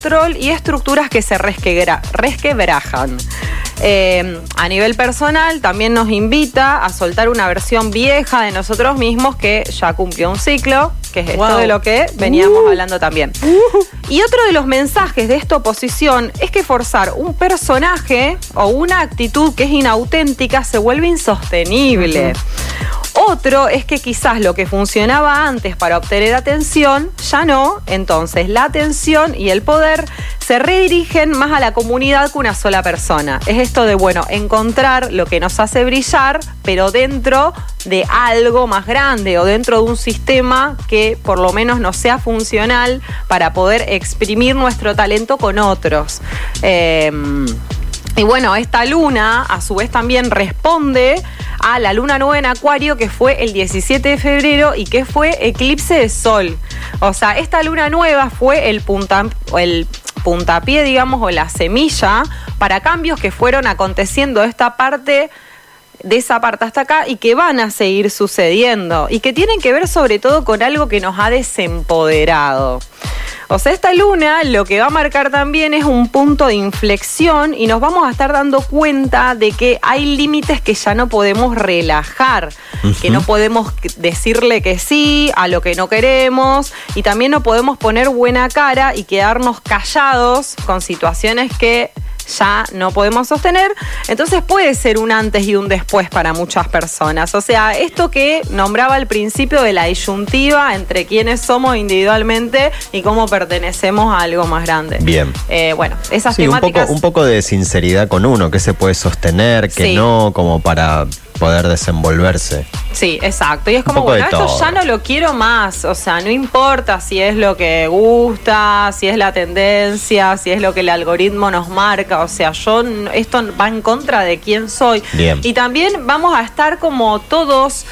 control y estructuras que se resquebrajan. A nivel personal también nos invita a soltar una versión vieja de nosotros mismos que ya cumplió un ciclo, que es esto de lo que veníamos hablando también. Y otro de los mensajes de esta oposición es que forzar un personaje o una actitud que es inauténtica se vuelve insostenible. Otro es que quizás lo que funcionaba antes para obtener atención, ya no. Entonces la atención y el poder se redirigen más a la comunidad que una sola persona. Es esto de, bueno, encontrar lo que nos hace brillar, pero dentro de algo más grande o dentro de un sistema que por lo menos nos sea funcional para poder exprimir nuestro talento con otros. Y bueno, esta luna a su vez también responde a la luna nueva en Acuario, que fue el 17 de febrero y que fue eclipse de sol. O sea, esta luna nueva fue el puntapié, digamos, o la semilla para cambios que fueron aconteciendo de esa parte hasta acá y que van a seguir sucediendo y que tienen que ver sobre todo con algo que nos ha desempoderado. O sea, esta luna lo que va a marcar también es un punto de inflexión y nos vamos a estar dando cuenta de que hay límites que ya no podemos relajar, que no podemos decirle que sí a lo que no queremos y también no podemos poner buena cara y quedarnos callados con situaciones que ya no podemos sostener. Entonces puede ser un antes y un después para muchas personas. O sea, esto que nombraba al principio de la disyuntiva entre quiénes somos individualmente y cómo pertenecemos a algo más grande. Bien. Bueno, esas temáticas... Un poco de sinceridad con uno, que se puede sostener, que no, como para poder desenvolverse. Sí, exacto. Y es como, bueno, esto ya no lo quiero más. O sea, no importa si es lo que gusta, si es la tendencia, si es lo que el algoritmo nos marca. O sea, esto va en contra de quién soy. Bien. Y también vamos a estar como todos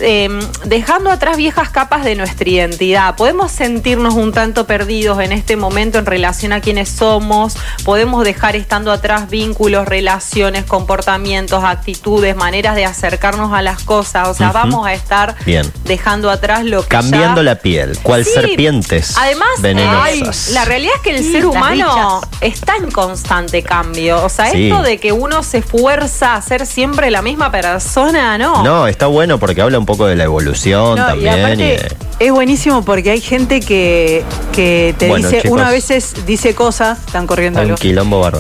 dejando atrás viejas capas de nuestra identidad. Podemos sentirnos un tanto perdidos en este momento en relación a quiénes somos. Podemos dejar estando atrás vínculos, relaciones, comportamientos, actitudes, maneras de acercarnos a las cosas. O sea, vamos a estar dejando atrás lo que cambiando la piel, cual serpientes además, venenosas. La realidad es que el ser humano está en constante cambio. O sea, esto de que uno se fuerza a ser siempre la misma persona, ¿no? No, está bueno porque habla un poco de la evolución también. Y aparte, es buenísimo porque hay gente que te dice, chicos, uno a veces dice cosas, están corriendo hay un quilombo bárbaro.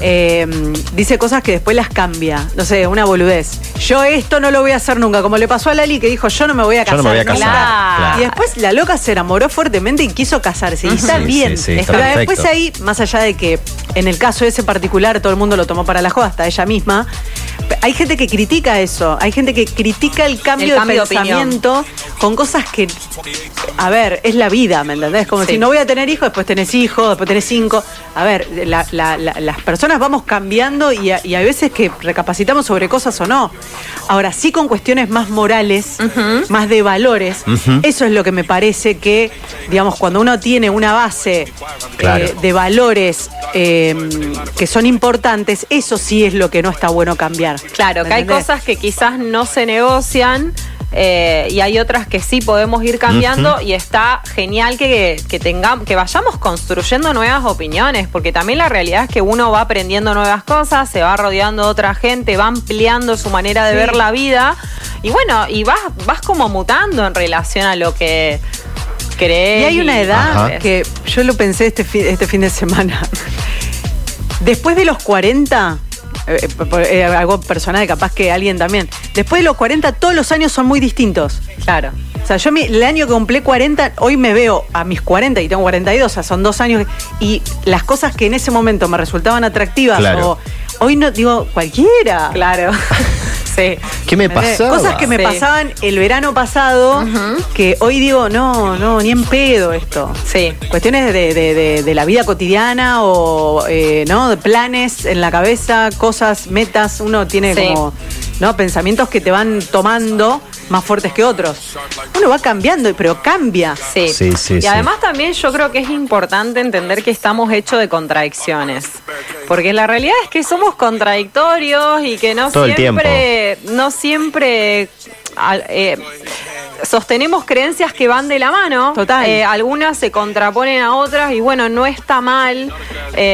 Dice cosas que después las cambia. No sé, una boludez. Yo esto no lo voy a hacer nunca, como le pasó a Lali, que dijo, yo no me voy a casar. Yo no me voy a casar. Claro. Y después la loca se enamoró fuertemente y quiso casarse. Y está bien. Está pero perfecto. después ahí, más allá de que en el caso ese particular todo el mundo lo tomó para la joda, hasta ella misma, hay gente que critica eso. Hay gente que critica el cambio de pensamiento con cosas que, a ver, es la vida, ¿me entendés? Como si no voy a tener hijos, después tenés hijos, después tenés 5. A ver, las personas vamos cambiando y hay veces que recapacitamos sobre cosas o no. Ahora, sí con cuestiones más morales, más de valores, eso es lo que me parece que, digamos, cuando uno tiene una base de valores que son importantes, eso sí es lo que no está bueno cambiar. Claro, que hay cosas que quizás no se negocian y hay otras que sí podemos ir cambiando y está genial que vayamos construyendo nuevas opiniones, porque también la realidad es que uno va aprendiendo nuevas cosas, se va rodeando de otra gente, va ampliando su manera de ver la vida y bueno, y vas como mutando en relación a lo que crees. Y hay una edad que yo lo pensé este fin de semana. Después de los 40... algo personal, capaz que alguien también. Después de los 40, todos los años son muy distintos. Claro. O sea, yo el año que cumplí 40, hoy me veo a mis 40 y tengo 42, o sea, son 2 años. Y las cosas que en ese momento me resultaban atractivas, o hoy no, digo, cualquiera. Claro. Sí. ¿Qué me pasaba? Cosas que me pasaban el verano pasado, que hoy digo, no, ni en pedo esto. Sí. Cuestiones de la vida cotidiana o, ¿no? De planes en la cabeza, cosas, metas. Uno tiene como, ¿no? Pensamientos que te van tomando más fuertes que otros. Uno va cambiando, pero cambia. Sí. Y además también yo creo que es importante entender que estamos hechos de contradicciones. Porque la realidad es que somos contradictorios y que no siempre sostenemos creencias que van de la mano. Total. Algunas se contraponen a otras y bueno, no está mal.